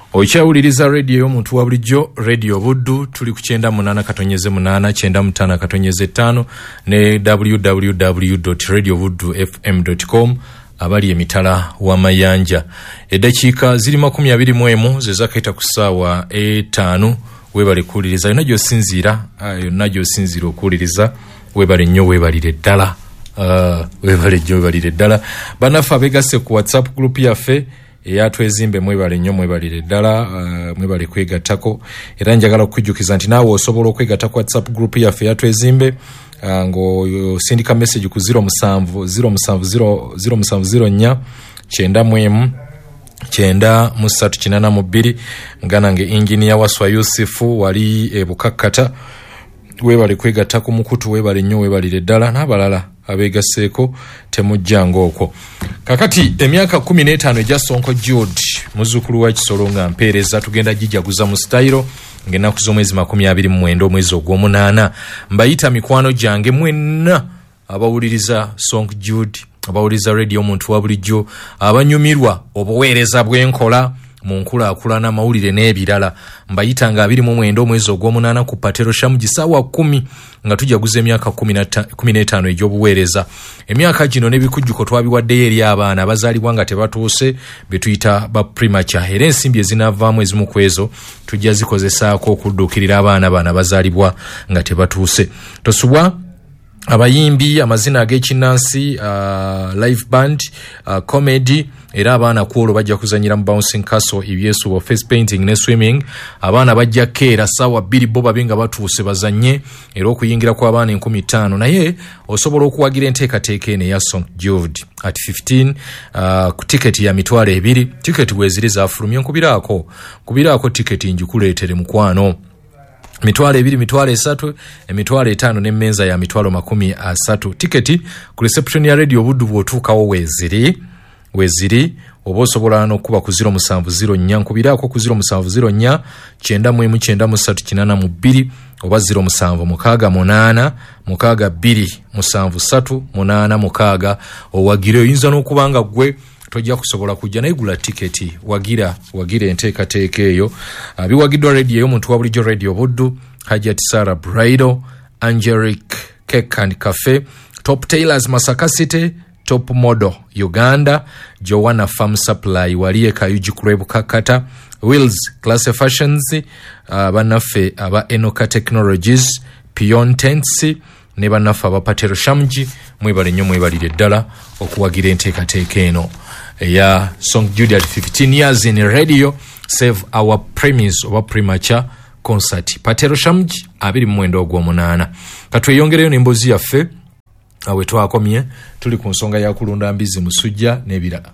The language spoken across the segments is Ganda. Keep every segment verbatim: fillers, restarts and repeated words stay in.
Okyawuliriza radio y'omuntu wa bulijjo Radio Buddu tuli ku kyenda munana katonyeze munana kyenda mutana katonyeze ttaano ne w w w dot radio buddu f m dot com abali emitala wa mayanja. Eddakiika ziri makumi abiri mu emu ze zakaita ku ssaawa etaano webale kuwuliriza yonna gy'osinziira yonna gy'osinziira okuwuliriza webale nnyo webalire ddala uh, webale nnyo webalire ddala bannaffe abeegasse ku WhatsApp group yaffe eyatwezimbe mwebale nnyo mwebalire ddala uh, mwebale kwegattako era njagala okujjukiza nti naawe osobola okwegatta ku WhatsApp group yaffe eyatwezimbe uh, ng'osindika message ku zero musanvu zero musanvu zero zero musanvu zero nnya kyenda mu emu kyenda mu ssatu kinaana mu bbiri mugana nge engineer Waswa Yusufu wali e Bukakkata webale kwegatta ku mukutu webale nnyo webalire ddala n'abalala abeegasseeko temujjanga okwo. Kakati emyaka kumi n'etaano egya Sonko Jude muzzukulu wa Kisolo nga mpeereza tugenda gijaguza mu style ng'ennaku z'omwezi makumi abiri mu mwenda omwezi ogw'omunaana. Mbayita mikwano gyange mwenna abawuliriza Sonko Jude abawuliriza radio omuntu wa bulijjo abanyumirwa obuweereza bw'enkola mu nkulaakulana mawulire n'ebirala mbayita nga abiri mu mwenda omwezi ogw'omunaana ku Patero Shamu gisaawa kumi nga tujaguza emyaka kumi n'etaano egy'obuweereza. Emyaka gino n'ebikujjuko twabiwaddeyo eri abaana abazaalibwa nga tebatuuse be tuyita ba premature era ensimbi ezinaavaamu ezimu ku ezo tujja zikozesaako okudduukirira abaana bana bazaalibwa nga tebatuuse. Tosubwa abayimbi amazina ag'ekinnansi uh, live band uh, comedy era abaana kwolwo bajja kuzanyira mu bouncing castle ebyesubo face painting ne swimming abaana bajja keera ssaawa bbiri bo babe nga batuuse bazanye era okuyingira kw'abaana enkumi ttaano naye osobola okuwagira enteekateeka eno eya Sonko Jude at fifteen uh, ku tiketi ya mitwalo ebiri tiketi weeziri zaafulumye nkubiraako kubiraako tiketi njikuleetere mukwano mitwalo ebiri mitwalo esatu emitwalo etaano n'emmenza ya mitwalo makumi asatu. Tiketi ku reception ya Radio Buddu bw'otuukawo weeziri weeziri oba osobola n'okuba ku zero musanvu zero nnya nkubiraako ku zero musanvu zero nnya kyenda mu emu kyenda mu ssatu kinaana mu bbiri oba zero musanvu mukaaga munaana mukaaga bbiri musanvu ssatu munaana mukaaga owagire oyinza n'okuba nga ggwe tojja kusobola kujja naye gula tiketi wagira wagira enteekateeka eyo. Biwagiddwa radio y'omuntu wa bulijjo Radio Buddu Hajat Sarah Bridal Angelic Cake and Cafe Top Tailors Masaka City Top Model Uganda Joanna Farm Supply waliye Kayuji Kurebu Kakata Wills Class Fashions uh, bannaffe aba Enoka Technologies Pion Tents ne bannaffe aba Patero Shamji mwebale nnyo mwebalire ddala okuwagira enteekateeka eno eya Sonko Jude at fifteen years in radio save our premise oba premature concert Patero Shamji abiri mu mwenda ogw'omunaana. Katweyongereyo n'emboozi yaffe awe twakomye tuli ku nsonga ya kulunda mbizi musujja n'ebirala.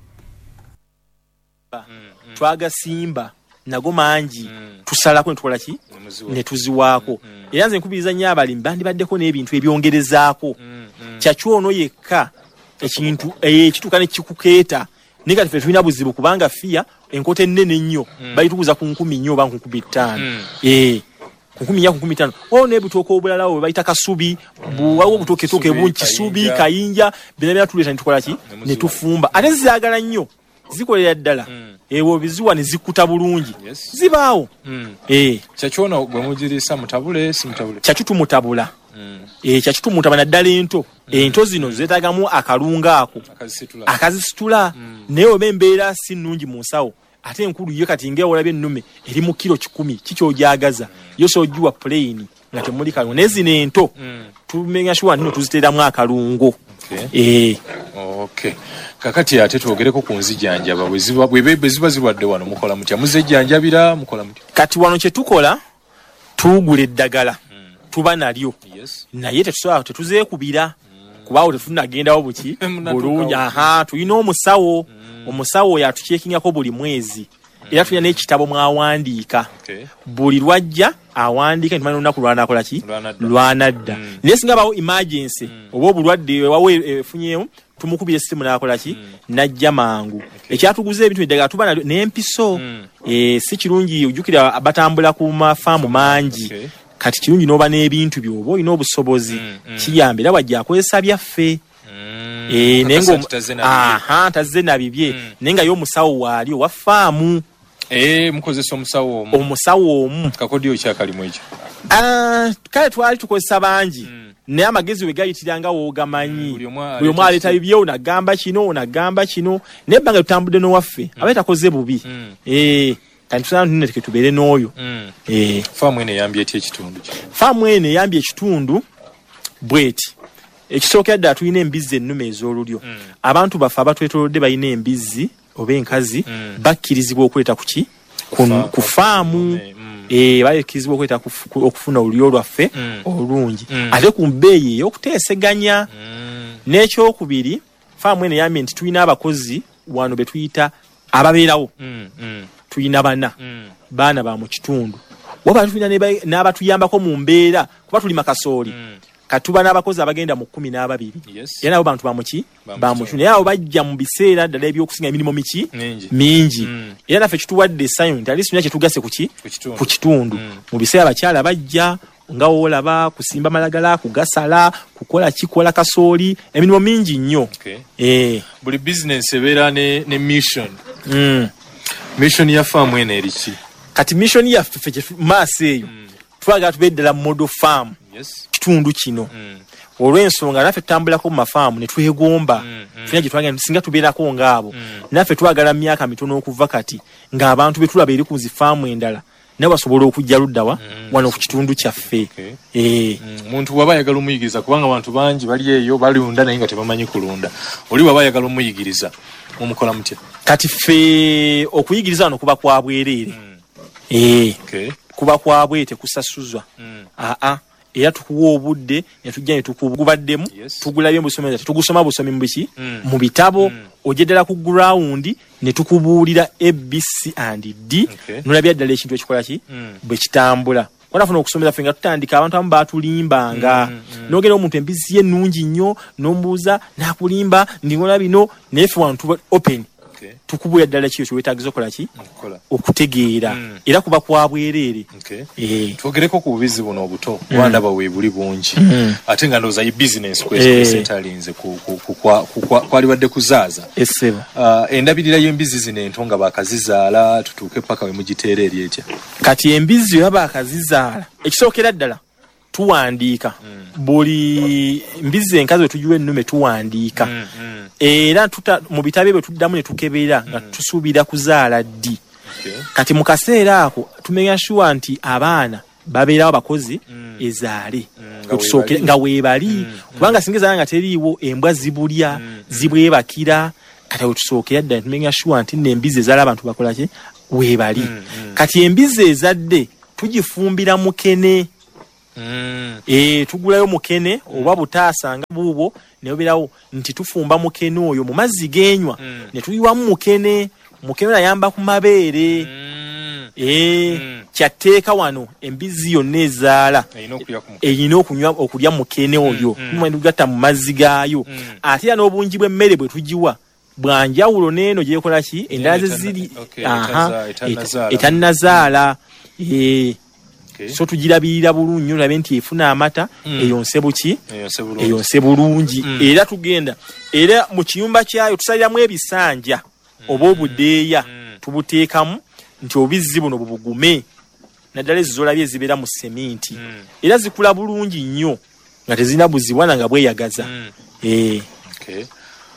Twaga simba nago mangi tusalako ntukola ki ne tuziwaako era nze nkubiriza nnyo abalimi bandibaddeko n'ebintu ebyongerezaako kyakyono yekka ekintu ekituuka ne kikukeeta naye kati ffe tulina buzibu kubanga fiya enkota ennene ennyo bayitukuza ku nkumi nnyo oba ku nkumi ttaano ee ku nkumi nnya ku nkumi ttaano olwo n'ebitooka obulala bwe bayita kasubi buwawo obutooketooke bungi kisubi kayinja bina bina tuleeta ne tukola ki ne tufumba ate zizaagala nnyo zikolera ddala ewo biziwa ne zikuta bulungi zibaawo ee kyakyono bwe mugirisa mutabule si mutabule kyakitumutabula eh kyakitumutabana ddala ento ento zino zeetagamu akalunga ako akazisitula naye oba embeera si nnungi mu nsawo ate enkulu ye kati ng'ewolabye ennume eri mu kiro kikumi kikyojagaza yo soogiwa plain nga temuli kalungo naye zino ento tumenya shuwa nino tuziteeramu akalungo eh okay kakati ate twogereko ku nzijanjaba bwe ziba bwe ziba zirwadde wano mukola mutya muzijjanjabira mukola mutya kati wano kye tukola tugula eddagala tuba nalyo yes naye tetusobola tetuzeekubira kubaawo tetunagendawo buki bulungi aha tulina omusawo mm. omusawo oyo atukyekingako buli mwezi mm. era tulina n'ekitabo mwawandiika okay. buli lwajja awandiika ntumanya olunaku lwanakola ki lwanadda mm. naye singa bawo emergency mm. oba obulwadde wawe efunyeemu tumukubira simu nakola ki mm. najja mangu okay. ekyatuguza ebintu eddagala tuba nalyo n'empiso mm. e, si kirungi ojjukira batambula ku mafaamu mangi okay. kati kirungi n'oba n'ebintu by'oba olina obusobozi mm, mm. kiyambira wajja akozesa byaffe mm. e, nengo aha tazze na bibye mm. nenga yo musawo wali wa faamu eh mukozesa omusawo omu omusawo omu kakodyo kyakalimu ekyo ah kale twali tukozesa bangi mm. naye amagezi we gayitiranga woogamanyi buli omu aleeta bibyo nagamba kino nagamba kino naye ebbanga tutambudde n'owaffe mm. abaye takoze bubi mm. eh kanti tusana tuneteke tubeere n'oyo mm. eh faamu ene yambye eti ekitundu faamu ene yambye ekitundu bweti ekisookera ddala tulina embizzi ennume ez'olulyo mm. abantu baffe abatwetoolodde balina embizzi oba enkazi mm. bakkirizibwa okuleeta kuki ku faamu mm. eh bakkirizibwa okuleeta okufuna olulyo lwaffe mm. olungi mm. ate ku mbeeyi ey'okuteeseganya mm. n'ekyokubiri faamu ene yambye nti tulina abakozi wano be tuyita ababeerawo mm. mm. tuyina bana mm. baana ba mu kitundu waba tulina n'abatuyambako mu mbeera kuba tuli makasooli mm. katuba n'abakozi abagenda mu kumi n'ababiri yes. era nabo bantu bamuki bamuki naye abo bajja mu biseera ddala ebyokusinga emirimu miki mingi mm. era naffe kituwadde essanyu nti alisi tunya kyetugase kuki ku kitundu mm. mu biseera abakyala bajja nga woolaba kusimba malagala kugasala kukola kikola kasooli emirimu mingi nnyo okay. eh. buli business ebeera ne, ne mission mm. mission ya faamu ene eriki kati mission yaffe maaso eyo mm. twagala tubeere ddala model farm yes. kitundu kino mm. olw'ensonga naffe tutambulako mu mafaamu ne twegomba mm, mm. funa gye twagala singa tubeerako ng'abo mm. naffe twagala myaka mitono okuva kati ng'abantu be tulaba eri ku zifaamu endala naye basobola okujja luddawa mm. wano ku kitundu kyaffe okay. eh. mm. muntu bw'aba ayagala omuyigiriza kubanga abantu bangi bali eyo balunda naye nga tebamanyi kulunda oli bw'aba ayagala omuyigiriza omukola mutya kati ffe okuyigiriza wano kuba kwa bwereere mm. eh. okay. kuba kwa bwe tekusasuzwa mm. aa era tukuwa obudde ne tujja ne tukubaddemu yes. tugulabye mu busomero tugusoma busomi mu biki mm. mu bitabo mm. ojeddala ku ground ne tukubuulira A B C and D okay. nolabya ddala ekintu ekikola ki mm. bwe kitambula wanafuna okusomera ffe nga tutandika abantu abamu baatulimbanga mm, mm. n'ogenda omuntu embizi ye ennungi nnyo n'omubuuza n'akulimba ndingola bino naye ffe wantu open okay. tukubuulira ddala kyo kyewetaagiza okukola ki okutegeera mm. era kuba kwa bwereere okay. eh. twogereko ku bubizi buno obuto mm. wandaba weebuli bungi mm. ate nga ndowooza yi business kwesetalinze kwalibadde kuzaaza essebo uh, endabirira y'embizi zino ento nga baakazizaala tutuuke paka we mugiteera eri etya kati embizi oba baakazizaala ekisookera ddala tuwandiika mm. buli mbizi enkazi we tugiwa ennume tuwandiika mm, mm. era tuta mu bitabe bwe tuddamu ne tukebera mm. nga tusuubira kuzaala ddi okay. kati mu kaseera ako tumenya shuwa nti abaana babeerawo bakozi mm. ezaale okusookera nga weebali mm. kubanga singa ezaala nga teriiwo embwa zibulya mm. zibwebakira kati we tusookera ddala tumenya shuwa nti n'embizi ezaala abantu bakola ki weebali mm. mm. kati embizi ezadde tugifumbira mukene Mm. Eh tugulayo mukene mm. oba butaasanga buubo ne obirawo nti tufumba mukene oyo mu mazzi genywa mm. ne tuyiwa mukene mukene ayamba ku mabeere mm. eh mm. kyateeka wano embizi yonna ezaala eyina okunywa okulya mukene oyo mumwe gatta mu mazzi gaayo mm. ate ya n'obungi bw'emmere bwe tugiwa bwanjawulo neeno gyekola ki endala ze ziri okay. aha etannazaala eh okay. so tugirabirira bulungi olabe nti efuna amata mm. eyonse buki eyonse bulungi mm. era tugenda era mu kiyumba kyayo tusaliramu ebisanja mm. oba obudeeya mm. tubuteekamu nti obizzi buno bubugume naddala ezizolabye ezibeera mu seminti mm. era zikula bulungi nnyo nga tezina buzibwana nga bweyagaza mm. eh. okay.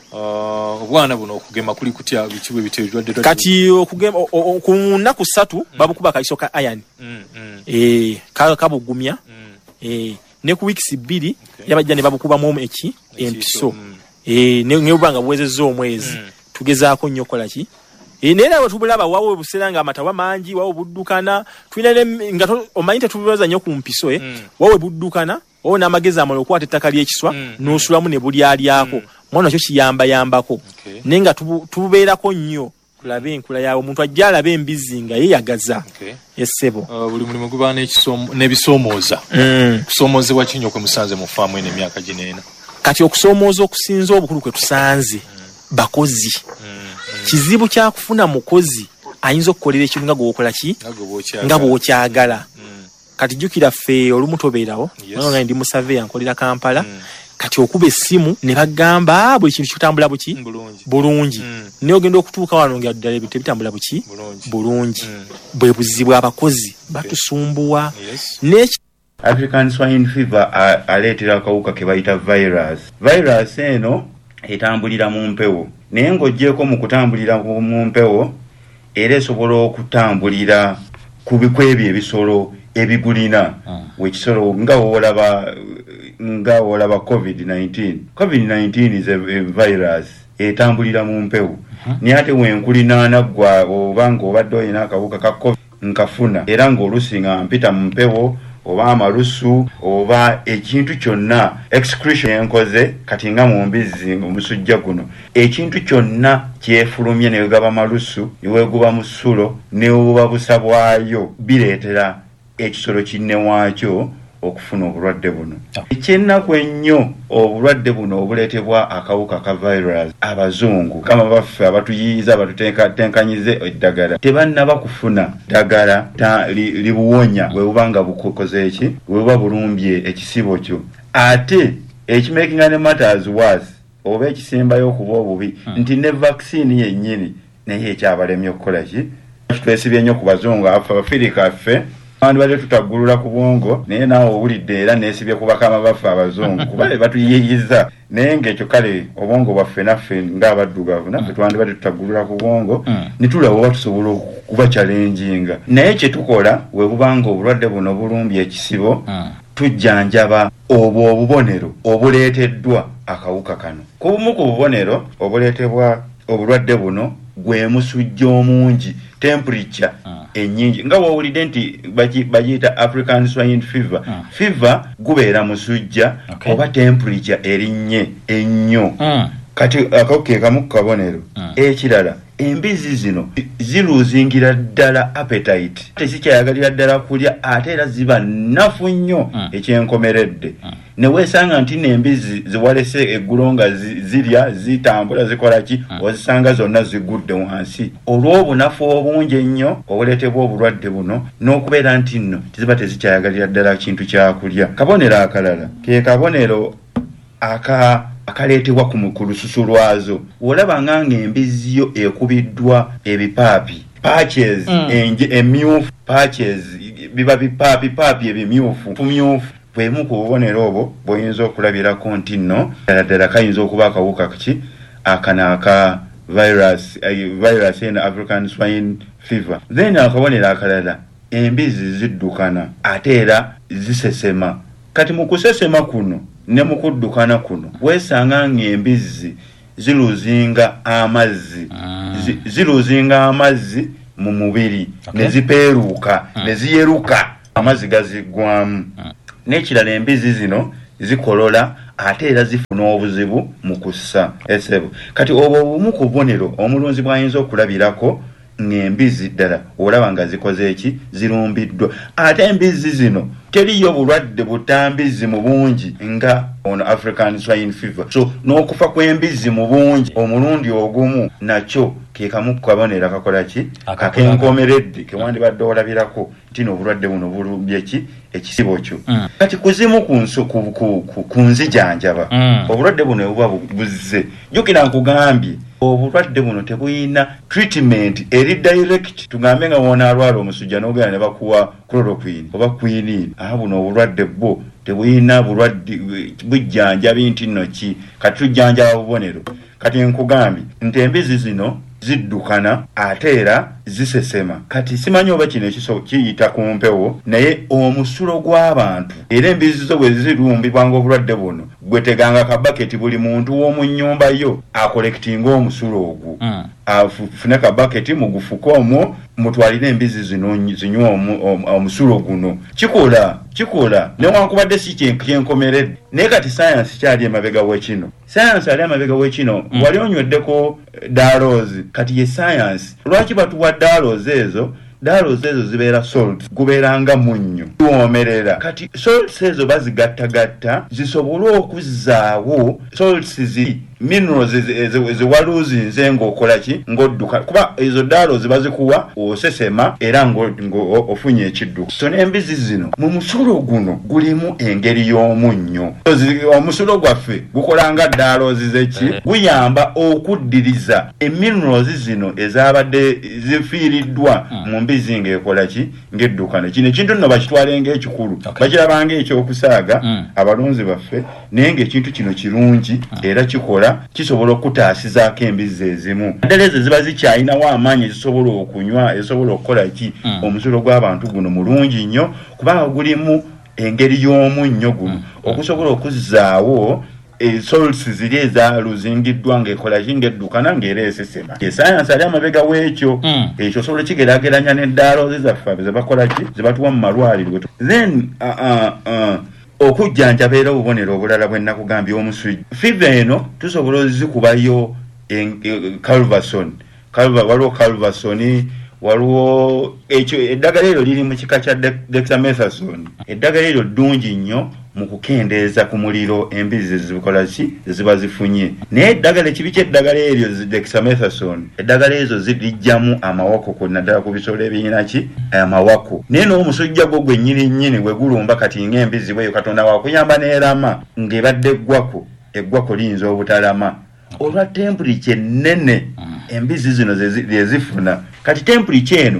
Uh, obwana buno okugema kuli kutya bikiwe bitejwadde kati okugema ku nnaku ssatu mm. babukuba kaiso ka iron mm, mm. eh ka kabugumya mm. eh ne ku weeks bbiri okay. yabajja ne babukuba mu eki empiso mm. eh ne nebanga bwezezzo omwezi mm. tugezaako nnyo kola ki eh nera we tubulaba wawe buseranga amatawa mangi wawe buddukana twina nga omanyite tubibaza nnyo ku mpiso eh mm. wawe buddukana wawe n'amagezi amalo okwata ettaka ly'ekiswa mm. n'osulamu ne buli alyako mm. mwana kyo kiyamba yambako okay. nenga tububeerako nnyo tulabe enkula yawe omuntu ajja alabe embizi nga yeyagaza okay. essebo uh, buli mulimu guba n'ebisoomooza mm. kusoomozebwa kinyo kwe musanze mu faamu eno emyaka gineena kati okusoomooza okusinza obukulu kwe tusanze mm. bakozi mm. mm. kizibu kyakufuna mukozi ayinza okukolera ekintu nga gwokola ki nga bw'okyagala mm. kati jjukira ffe olumu tobeerawo yes. nga ndi mu survey ankolera Kampala mm. kati okuba essimu ne bagamba buli kintu kitambula buki bulungi bulungi mm. ne ogenda okutuuka wano nga ddala ebintu bitambula buki bulungi bulungi mm. bwe buzibu abakozi batusumbuwa yes. n'eki African swine fever aleetera akawuka ke bayita virus. Virus eno etambulira mu mpewo. Naye ng'oggyeko mu kutambulira mu mpewo era esobola okutambulira ku bikwebyo ebisolo ebigulina. Hmm. Wekisolo nga olaba nga olaba covid nineteen. covid nineteen is a, a virus etambulira mu mpewo. Hmm. Naye ate wenkulinaana gwa oba ng'obadde olina akawuka ka covid nkafuna era ng'olusi nga mpita mu mpewo oba amalusu oba ekintu kyonna excretion enkoze kati nga mu mbizzi omusujja guno ekintu kyonna kyefulumye ne wegaba malusu ne weguba mu ssulo ne wuba busa bwayo bireetera ekisolo kinne waakyo okufuna obulwadde buno. Ekyennaku ennyo obulwadde buno obuleetebwa akawuka ka virus abazungu kama baffe abatuyiiza batutenkanyize eddagala tebannaba kufuna ddagala libuwonya bwe buba nga bukoze eki bwe buba bulumbye ekisibo kyo. Ate ekimakinga ne matters worse oba ekisembayo okuba obubi hmm. nti ne vaccine yennyini naye ekyabalemye okukola ki kitwesibye nnyo ku bazungu afe abafirika affe abantu bali tutagulula ku bwongo naye naawe owulidde era neesibye ku bakama baffe abazungu kuba batuyiyiza naye ng'ekyo kale obwongo bwaffe naffe ng'abaddugavu naffe twandi bali tutagulula ku bwongo nitulaba oba tusobola okuba challenginga naye kye tukola we bubanga obulwadde buno bulumbye ekisibo tujjanjaba obwo obubonero obuleeteddwa akawuka kano. Ku bumu ku bubonero obuleetebwa obulwadde buno gwe musujja omungi temperature ennyingi nga wawulidde nti bagiyita African swine fever. Mm. Fever gubeera musujja okay. oba temperature erinnye ennyo. Mm. Kati akoke kamu kabonero. Mm. Ekirala embizi zino ziluzingira ddala appetite tezikyayagalira ddala kulya ate era ziba nafu nnyo mm. ekyenkomeredde. Mm. Ne weesanga nti n'embizi ziwalese eggulo nga zirya zitambula zikola ki hmm. ozisanga zonna zigudde wansi olw'obunafu obungi ennyo obuleetebwa obulwadde buno n'okubeera nti nno tiziba tezikyayagalira ddala kintu kyakulya. Kabonero akalala ke kabonero aka akaleetebwa ku lususu lwazo olaba nga ng'embizi yo ekubiddwa ebipaapi patches mm. enje emyufu patches biba bipaapi paapi ebimyufu fumyufu bwemu ku bubonero obwo bw'oyinza okulabirako nti nno ddala ddala kayinza okuba akawuka ki akana aka virus virus eno African swine fever. Then akabonero akalala embizi ziddukana ate era zisesema. Kati mu kusesema kuno ne mu kuddukana kuno weesanga ng'embizi ziluzinga amazzi mm. ziluzinga amazzi mu mubiri okay. ne zipeeruuka mm. ne ziyeruka amazzi gazigwamu mm. N'ekirala embizi zino zikolola ate era zifuna obuzibu mu kussa esebo. Kati obwo obumu ku bubonero omulunzi bw'ayinza okulabirako ng'embizi ddala olaba nga zikoze eki zirumbiddwa. Ate embizi zino teriyo bulwadde butambizi mu bungi nga ono African swine fever. So n'okufa kw'embizi mu bungi omulundi ogumu nakyo ke kamu ku kabonero akakola ki akenkomeredde ke wandibadde olabirako nti n'obulwadde buno bulumbye ki ekisibo kyo. Mm. Kati kuzimu ku nzijanjaba mm. obulwadde buno buba buzze jjukira nkugambye obulwadde buno tebuyina treatment eri direct tugambe nga wona alwala omusujja n'ogenda ne bakuwa chloroquine oba quinine aha buno obulwadde bwo tebuyina bulwadde bujjanjabi nti nno ki kati tujjanjaba bubonero. Kati nkugambye nti embizi zino ziddukana ate era zisesema. Kati simanyi oba kino ekiso kiyita ku mpewo naye omusulo gw'abantu era embizi zo bwe zirumbibwanga obulwadde buno gwe teganga kabaketi buli muntu w'omu nnyumba yo akolekitinga omusulo ogwo mm. afune kabaketi mugufuko omwo mutwalire embizi zino zinywa omusulo guno kikola kikola newankubadde si kyenkomeredde naye kati sayansi kyali emabega w'ekino sayansi ali emabega w'ekino mm. wali onyweddeko daalozi kati ye sayansi lwaki batuwa daalozi ezo daalozi ezo zibeera salt gubeeranga munnyo tuwomerera kati salts ezo bazigattagatta zisobole okuzzaawo salts ziri minerals eziwaluzinze ng'okola ki ng'odduka kuba ezo daalo zibazikuwa osesema era ng'ofunye ekidduka. So n'embizi zino mu musulo guno gulimu engeri y'omunnyo. Omusulo gwaffe gukola nga daalo zizeki guyamba okuddiriza eminerals zino ezabadde zifiiriddwa mu mbizi ng'ekola ki ng'eddukano. Kino ekintu nno bakitwale ng'ekikulu bakirabanga ekyokusaaga abalonzi baffe naye ng'ekintu kino kirungi era kikola kisobola okutaasizaako embizi ezimu ddala ezo ziba zikyayinawo amaanyi ezisobola okunywa ezisobola okukola ki omusulo gw'abantu guno mulungi nnyo kubanga gulimu engeri y'omunnyo guno okusobola okuzaawo salts ziri ezaluzingiddwa ng'ekola ki ng'eddukana ng'era esesema. Esayansi ali amabega w'ekyo ekyo osobola kigeraageranya n'eddaalo ze zaffe ze bakola ki ze batuwa mu malwaliro. Then okujjanjaba era obubonero obulala bwe nnakugambye omusujja fiva eno tusobola ozikubayo calvason waliwo calvason waliwo ekyo eddagala eryo liri mu kika kya dexamethasone. Eddagala eryo ddungi nnyo mu kukendeeza ku muliro embizi zikola ki ziba zifunye naye eddagala ekibi ky'eddagala eryo dexamethasone eddagala ezo zirijjamu amawako konna ddala ku bisolo ebiyina ki amawako naye n'omusujja gwo gwe nnyini nnyini bwe gulumba kati ng'embizi bweyo Katonda wakuyamba n'erama ng'ebadde eggwako eggwako liyinza obutalama olwa temperature ennene embizi zino zezifuna kati temperature eno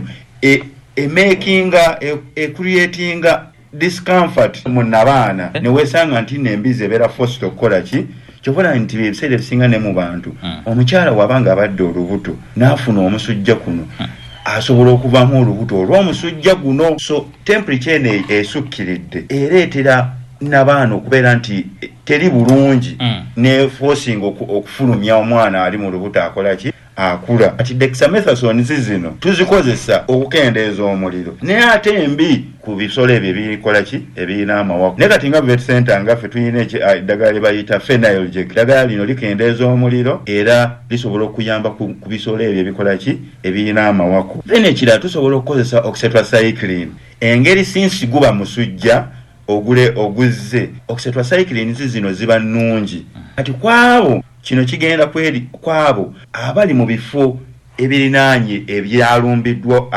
emakinga ecreatinga discomfort munabaana ne wesanga nti nembizi ebeera forced okukola ki kyobala nti ebiseera ebisinga ne mu bantu omukyala wabanga abadde olubuto n'afuna omusujja kuno asobola okuvamu olubuto olw'omusujja guno. So temperature eno esukkiridde ereetera n'abaana okubeera nti teri bulungi ne forcing okufulumya omwana ali mu lubuto akola ki akula. Kati dexamethasone zino tuzikozesa okukendeeza omuliro naye ate embi ku bisolo ebyo ebikola ki ebirina amawako. Naye kati nga vet center ngaffe tulina eddagala lye bayita phenylject. Eddagala lino likendeeza omuliro era lisobola okuyamba ku bisolo ebyo ebikola ki ebirina amawako. Then ekirala tusobola okukozesa oxytetracycline. Engeri sinsi guba musujja ogule oguzze oxytetracycline zino ziba nnungi kati kwabo kino kigenda kweri kwabo abali mu bifo ebirinaanye ebyalumbiddwa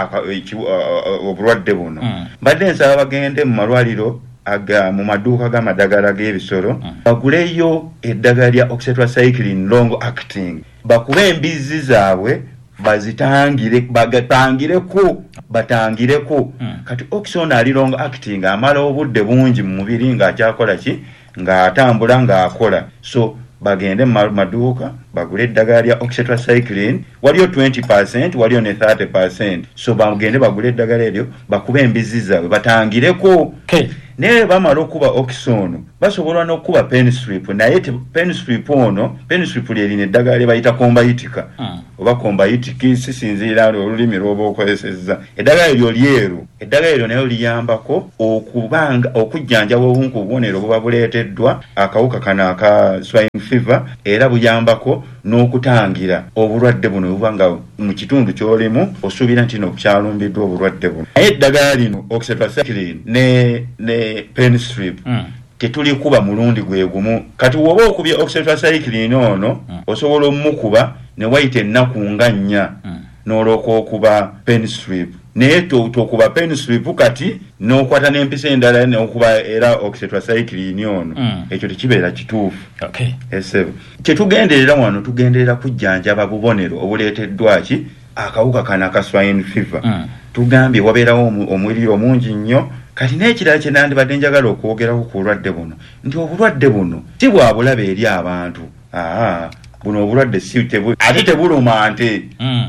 obulwadde buno. Mbadde nsaba bagende mu malwaliro aga mu maduuka g'amadagala g'ebisolo baguleyo eddagala lya oxytetracycline long acting bakube embizi zaabwe bazitangire bagatangireko batangireko kati oxon ali long acting amala obudde bungi mu mubiri ng'akyakola ki ng'atambula ng'akola. So bagende maduuka bagule eddagala lya oxytetracycline waliyo twenty percent waliyo ne thirty percent. So bagende bagule eddagala eryo bakube embizi zaabwe batangireko naye bamala okuba oxon basobola n'okuba penstrip naye penstrip ono penstrip lyerina eddagala lye bayita kombayitika oba kombayitik sisinziira olulimi lw'oba okozesezza. Eddagala eryo lyeru eddagala eryo nayo liyambako okubanga okujjanjaba obunku obubonero buba buleeteddwa akawuka kano aka swine fever era buyambako n'okutangira obulwadde buno buba nga mu kitundu ky'olimu osuubira nti nokukyalumbiddwa obulwadde buno. Naye eddagala lino oxytetracycline ne ne penstrip mm. tetuli kuba mulundi gwe gumu kati woba okubye oxytetracycline ono mm. osobola omukuba ne wayita ennaku nga nnya mm. n'olwoka okuba penstrip naye tokuba penstrip kati n'okwata n'empisa endala n'okuba era oxytetracycline ono mm. ekyo tekibeera kituufu. Okay. Esebe kyetugenderera wano tugenderera kujjanjaba bubonero obuleeteddwa ki akawuka kana ka swine fever mm. tugambye wabeerawo omuliro mungi nnyo kati n'ekirala kye nandibadde njagala okwogerako ku bulwadde buno nti obulwadde buno si bwa bulabe eri abantu aa buno obulwadde si tebu ate tebuluma nte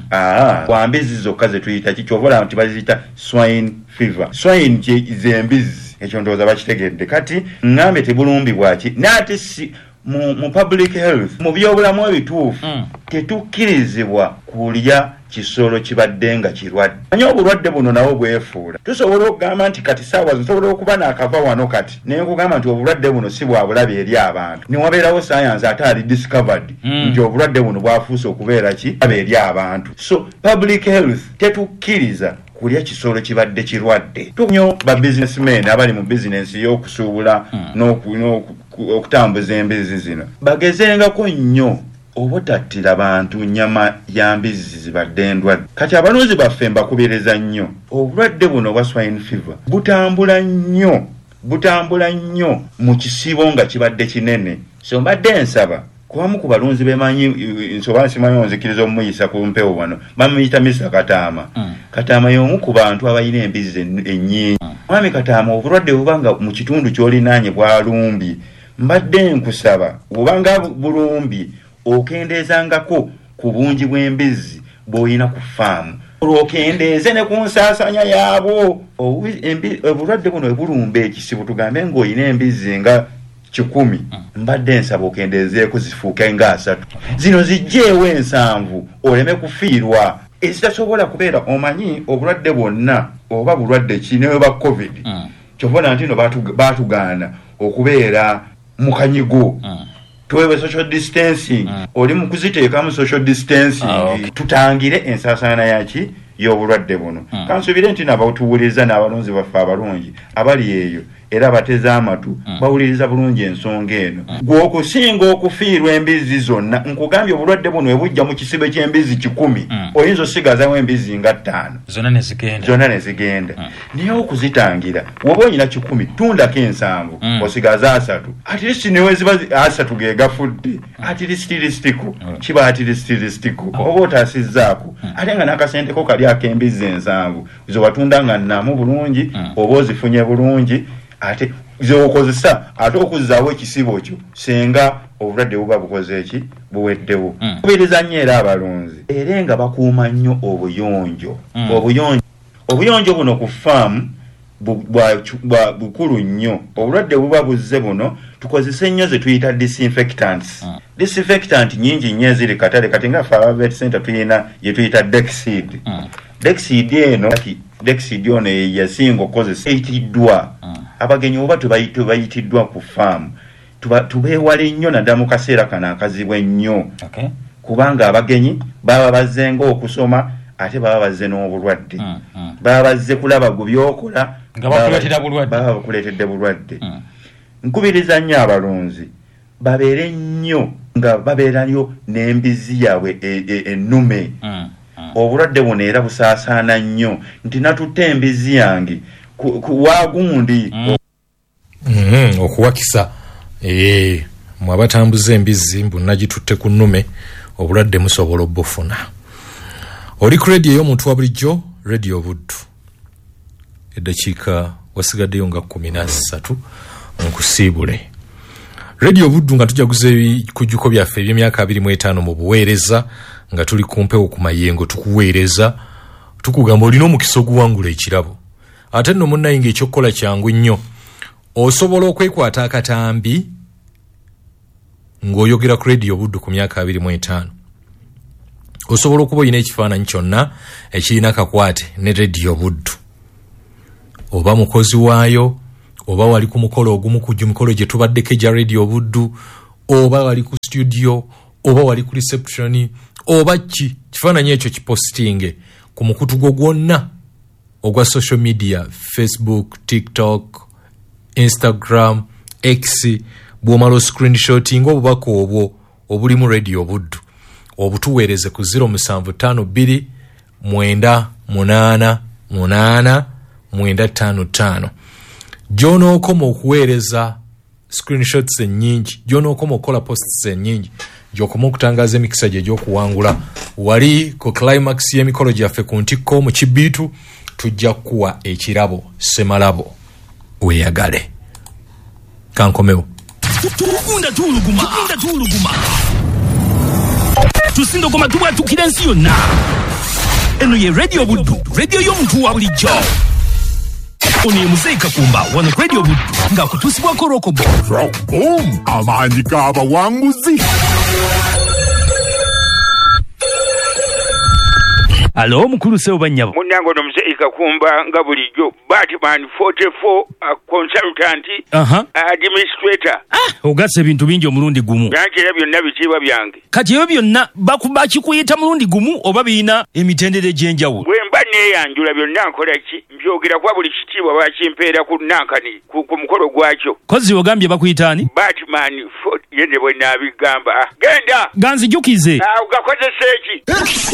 aa kwa mbizi zokka ze tuyita kikyobola nti baziyita swine fever. Swine zembizi ekyo ndowooza bakitegedde kati ngambe tebulumbibwa ki naate si mu, mu public health mu byobulamu ebituufu mm. tetukkirizibwa kulya kisolo kibadde nga kirwadde. Anya obulwadde buno nawo bwefuula tusobola okugamba nti kati saawa zisobola okuba n'akava wano kati naye nkugamba nti obulwadde buno si bwa bulabe eri abantu newabeerawo science ate ali discovered mm. nti obulwadde buno bwafuuse okubeera ki abe eri abantu. So public health tetukkiriza kulya kisolo kibadde kirwadde. Tunyo ba businessmen abali mu business y'okusuubula mm. okutambuza embizzi zino bagezengako nnyo obotattira bantu nyama ya mbizzi zibadde endwadde. Kati abalunzi baffe mbakubiriza nnyo obulwadde buno bwa swine fever butambula nnyo butambula nnyo mu kisibo nga kibadde kinene. So mbadde nsaba kubamu ku balunzi bemanyi nsoba nsimanyi onzikiriza omuyisa ku mpewo wano bamuyita mister Kataama. mm. Kataama y'omu ku bantu abalina embizzi ennyingi. mm. Mwami Kataama obulwadde bubanga mu kitundu ky'olinaanye bwalumbi mbadde nkusaba bubanga bulumbi okendezangako ku bungi bw'embizzi bw'olina ku faamu olwokendeeze ne ku nsaasanya yaabwo. Obulwadde buno ebulumba ekisibo tugambe ng'olina embizzi nga kikumi mbadde nsaba okendeezeeko zifuuke nga asatu zino zijjeewo ensanvu oleme kufiirwa ezitasobola kubeera. Omanyi obulwadde bwonna oba bulwadde ki ne bwa covid mm. kyovona nti no baatugaana okubeera mu kanyigo mm. tuwewe social distancing mm. oli mu kuziteekamu social distancing. ah, okay. Tutangire ensaasaana yaki y'obulwadde buno. mm. Kansubire nti nabatuwuliza n'abalonzi baffe abalungi abali eyo era bateza amatu mm. bawuliriza bulungi ensonga eno. mm. Gwokusinga okufiirwa embizzi zonna nkugambye obulwadde buno ebujja mu kisibe ky'embizzi kikumi mm. oyinza osigazawo embizzi nga ttaano zonna ne zigenda zonna ne zigenda. mm. Naye okuzitangira woba olina kikumi tundako ensanvu mm. osigaza asatu at least newe ziba asatu ge gafudde mm. at least listiko mm. kiba at least listiko mm. oba otaasizzaako mm. ate nga n'akasenteko kali ak'embizzi ensanvu ze watunda nga nnaamu bulungi mm. oba ozifunye bulungi ate zokozesa ate okuzzaawo ekisibo kyo senga obulwadde buba bukoze eki buweddewo. kubiriza nnyo era abalunzi era nga bakuuma nnyo obuyonjo. mm. obuyonjo obuyonjo buno ku faamu bukulu nnyo. Obulwadde buba buzze buno tukozese nnyo ze tuyita disinfectants. mm. Disinfectant nyingi nnyo eziri katale kati nga ffe vet center tuyina ye tuyita Dexid. mm. Dexid eno Dexid ono yasinga okukozesa eyitiddwa mm. abagenyi oba tubayitiddwa ku faamu tubeewale nnyo naddala mu kaseera kano akazibu ennyo. okay. Kubanga abagenyi baba bazze ng'okusoma ate baba bazze n'obulwadde. mm, mm. Baba bazze kulaba gu byokola baba bakuleetedde bulwadde. mm. Nkubiriza nnyo abalunzi babeere nnyo nga babeerayo n'embizzi yaabwe ennume. mm. mm. Obulwadde buno era busaasaana nnyo nti natutte embizzi yange wagundi. mm. mm, okuwakisa ee mwabatambuza embizzi mbunagitutte ku nnume obulwadde musobola obbufuna. Oli ku radio y'omuntu wa bulijjo radio Buddu. Eddakiika wasigaddeyo nga kumi na ssatu nkusiibule. Radio Buddu nga tujaguze kujjuko byaffe eby'emyaka abiri mu etaano mu buweereza nga tuli kumpewo ku mayengo tukuweereza tukugamba olina omukisa oguwangula ekirabo. Ate nno munnayinga ekyokukola kyangu nnyo. Osobola okwekwata akatambi ng'oyogera ku radio Buddu ku myaka abiri mu etaano. Osobola okuba olina ekifaananyi kyonna ekirina akakwate ne radio Buddu. Oba mukozi waayo, oba wali ku mukolo ogumu ku mikolo gye tubaddeko egya radio Buddu, oba wali ku studio, oba wali ku reception, oba ki kifaananyi ekyo kipostinge ku mukutu gwo gwonna ogwa social media, Facebook, TikTok, Instagram, X, bw'omala screenshotting obubaka obwo obulimu radio Buddu obutuweereze ku zero seven five two nine munana munana nine five five. Jono okoma okuweereza screenshots ennyingi, jono okoma okola posts ennyingi, gyokoma okutangaza emikisa gye gy'okuwangula. Wali ku climax y'emikolo gyaffe ku ntikko mu Kibiitu tujja kuwa ekirabo Semalabo weeyagale. Kankomewo. Tukunda tuluguma, tukunda tuluguma. Tusindo koma tuwa tukira nsi yonna. Eno ye radio Buddu, radio y'omuntu wa bulijjo. Oni Mzee Kakumba wano radio Buddu nga kutusibwa ko Rokobo. Rokom amaanyi g'abawanguzi. Alo mukulu sewo banyabo. Munyango no Mzee Kakumba nga bulijjo Batman forty-four uh, consultant uh-huh. administrator. Ah, ogase bintu bingi omulundi gumu. Yanjira byonna bikiba byange. Kati ebyo byonna bakubaki kuyita mulundi gumu oba biina emitendere gyenjawo. mba neyanjula byonna nkola ki mbyogera kwa buli kitiibwa bakimpeera ku nankani ku mukolo gwakyo. Kozi ogambye bakuyitaani? Batman ye ne bwe naabigamba. Genda ganzijukize ugakozesa eki.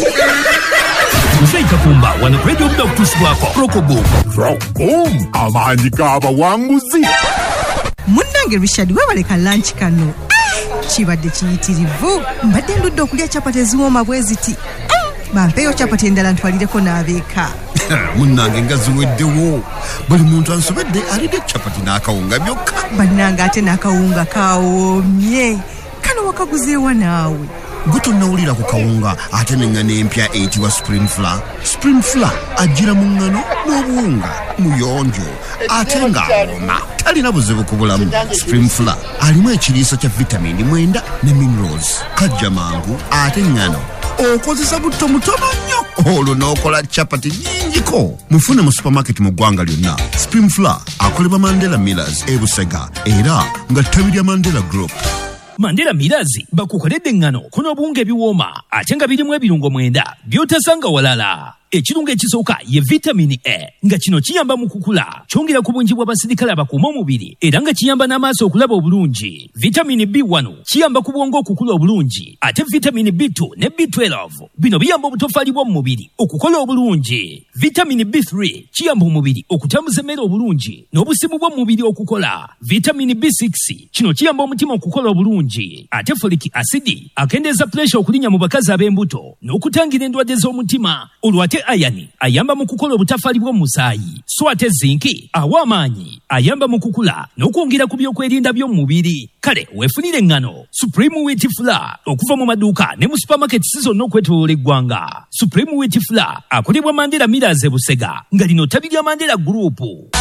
Muzeyi Kakumba wano ku Radio Buddu okutuusibwako Rokobo. Rokom amaanyi g'abawanguzi. Munnange Richard webaleka lunch kano kibadde kiyitirivu mbadde ndudde okulya capati eziwooma bwe ziti bampeeyo capati endala ntwalireko n'abeeka. Munnange nga ziweddewo buli muntu ansobedde alidde capati n'akawunga byokka. Bannange ate n'akawunga kawoomye kano wakaguzeewa naawe? Gwe tonnawulira ku kawunga ate n'engano empya eyitibwa spring flour. Spring flour ajjira mu ngano n'obuwunga muyonjo ate ng'awoma talina buzibu ku bulamu. Spring flour alimu ekiriisa kya vitamini mwenda ne minerals. Kajja mangu ate ngano okozesa butto mutono nnyo olwo n'okola capati nnyingiko. Mufune mu supermarket mu ggwanga lyonna. Spring flour akolebwa Mandela Millers e Busega era nga ttabi lya Mandela Group. Mandela Millers bakukoledde engano kuno obuwunga ebiwooma ate nga birimu ebirungo mwenda by'otasanga walala. Ekirungo ekisooka ye vitamini A nga kino kiyamba mu kukula kyongera ku bungi bw'abasirikale abakuuma omubiri era nga kiyamba n'amaaso okulaba obulungi. Vitamini B one kiyamba ku bwongo okukula obulungi ate vitamini B two ne B twelve bino biyamba obutofaali bw'omu mubiri okukola obulungi. Vitamini B three kiyamba omubiri okutambuza emmere obulungi n'obusimu bw'omu mubiri okukola. Vitamini B six kino kiyamba omutima okukola obulungi ate folic acid akendeeza pressure okulinnya mu bakazi ab'embuto n'okutangira endwadde z'omutima. Olwate ayani ayamba mu kukola obutafaali bw'omu musaayi so ate zinki awa amaanyi ayamba mu kukula n'okwongera ku byokwerinda by'omu mubiri. Kale weefunire engano Supreme Wheat Flour okuva mu maduuka ne mu supermarket zonna okwetooloola eggwanga. Supreme Wheat Flour akolebwa Mandela Millers e Busega nga lino ttabi lya Mandela Group.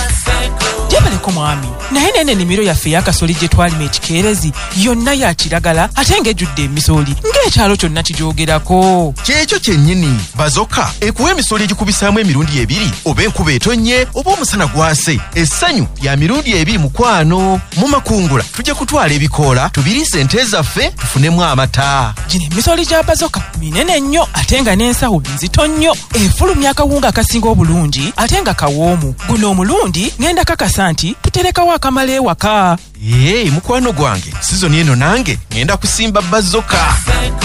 Jebaleko mwami naye nene ennimiro yaffe ey'akasooli gye twalima ekikeerezi yonna ya kiragala ate ng'ejjudde emisoli ng'ekyalo kyonna kijoogerako. Kyekyo kyennyini bazoka ekuwa emisoli egikubisaamu emirundi ebiri oba enkuba etonnye oba omusana gwase. Essanyu lya mirundi ebiri mukwano. Mu makungula tujja kutwala ebikoola tubiriise ente zaffe tufunemu amata. Gino emisoli gya bazoka minene nnyo ate nga n'ensawo nzito nnyo efulumya akawunga akasinga obulungi ate nga kawoomu. Guno omulundi ngenda kakasa nti tuterekawo akamala ewaka. Ee mukwano gwange sizoni eno nange ngenda kusimba bazoka.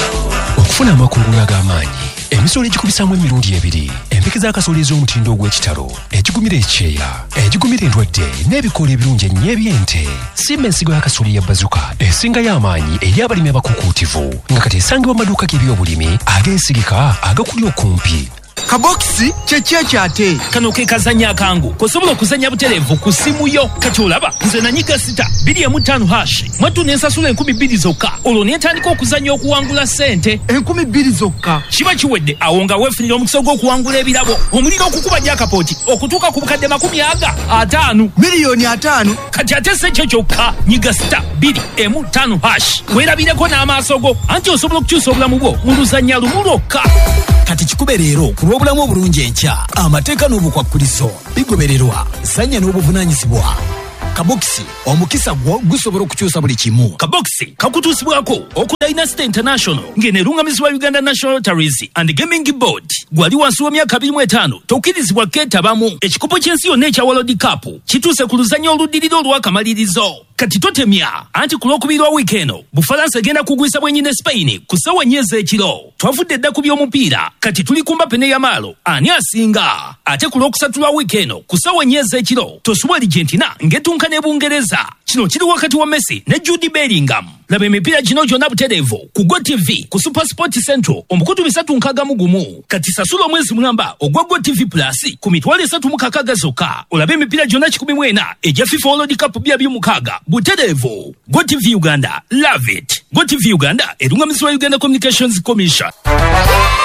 Okufuna amakungula ag'amaanyi emisolo egikubisaamu emirundi ebiri empeke z'akasooli ez'omutindo ogw'ekitalo ekigumira ekyeya ekigumira endwadde n'ebikoola ebirungi ennyo eby'ente. Simba ensigo y'akasooli ya bazuka esingayo amaanyi eri abalimi abakukuutivu nga kati esangibwa mu maduuka g'ebyobulimi ageesigika agakuli okumpi. Kabokisi kyeki ekyate kano ke kazanya akangu kosobola okuzanya butereevu ku simu yo. Kati olaba nze nanyiga sita bbiri emu ttaano hash mwattu n'ensasula enkumi bbiri zokka olwo n'etandika okuzanya okuwangula ssente. enkumi bbiri zokka kiba kiwedde awo nga weefunira omukisa gw'okuwangula ebirabo omuliro okukuba gyakapooti okutuuka ku bukadde makumi aga ataano miliyoni ataano. kati ate si ekyo kyokka nyiga sita bbiri emu ttaano hash weerabireko n'amaaso go anti osobola okukyusa obulamu bwo mu luzannya lumu lwokka. Kati kikube leero ku lw'obulamu obulungi enkya amateeka n'obukwakkulizo bigobererwa sanya n'obuvunaanyizibwa. Kabokisi omukisa gwo gusobola okukyusa buli kimu. Kabokisi kakutuusibwako oku Dynasty International ng'eneerungamizibwa Uganda National Lotteries and Gaming Board. Gwali wansi w'emyaka abiri mu etaano tokkirizibwa keetabamu. Ekikopo ky'ensi yonna ekya World Cup kituuse ku luzannya oluddirira olw'akamalirizo. Kati totemya anti ku lwokubiri lwa wiikeeno Bufalansa egenda kugwisa bwennyini Spain ku ssaawa nnya ez'ekiro. Twavudde dda ku by'omupiira kati tuli kumba pene y'amaalo ani asinga. Ate ku lwokusatu lwa wiikeeno ku ssaawa nnya ez'ekiro tosuwa Argentina ng'etunka ne Bungereza. Kino kiri wakati wa Messi ne Jude Bellingham. Laba emipiira gino gyonna butereevu ku Go T V ku Super Sport Central omukutu bisatu nkaaga mu gumu. Kati sasula omwezi mulamba ogwa Go T V Plus ku mitwalo esatu mu kakaaga zokka. Olabe emipiira gyonna kikumi mu ena egya FIFA World Cup byabyo mukaaga butereevu. Go T V Uganda, love it. Go T V Uganda erungamizibwa Uganda Communications Commission.